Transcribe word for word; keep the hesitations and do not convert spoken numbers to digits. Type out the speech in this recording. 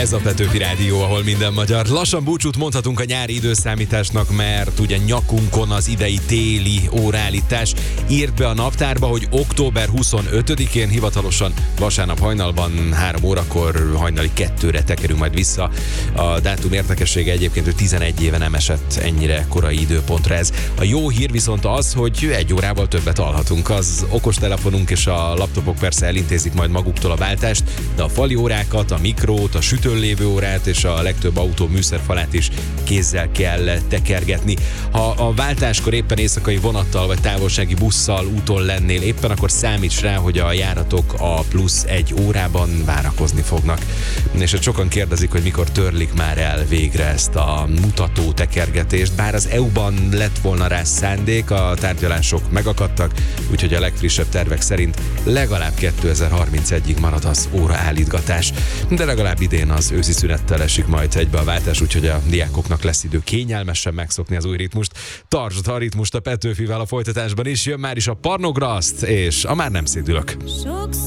Ez a Petőfi Rádió, ahol minden magyar. Lassan búcsút mondhatunk a nyári időszámításnak, mert ugye nyakunkon az idei téli óraállítás írt be a naptárba, hogy október huszonötödikén hivatalosan vasárnap hajnalban három órakor hajnali kettőre tekerünk majd vissza. A dátum érdekessége egyébként, hogy tizenegy éve nem esett ennyire korai időpontra ez. A jó hír viszont az, hogy egy órával többet alhatunk. Az okostelefonunk és a laptopok persze elintézik majd maguktól a váltást, de a fali órákat, a mikrót, a sütőn lévő órát és a legtöbb autó műszerfalát is kézzel kell tekergetni. Ha a váltáskor éppen éjszakai vonattal vagy távolsági busszal úton lennél éppen, akkor számíts rá, hogy a járatok a plusz egy órában várakozni fognak. És hát sokan kérdezik, hogy mikor törlik már el végre ezt a mutató tekergetést, bár az é u-ban lett volna rá szándék, a tárgyalások megakadtak, úgyhogy a legfrissebb tervek szerint legalább kétezer-harmincegyig marad az óraállítgatás, de legalább idén az őszi szünettel esik majd egybe a váltás, úgyhogy a diákoknak lesz idő kényelmesen megszokni az új ritmust. Tartsd a ritmust a Petőfivel, a folytatásban is jön már is a Pornograszt, és a Már nem szédülök.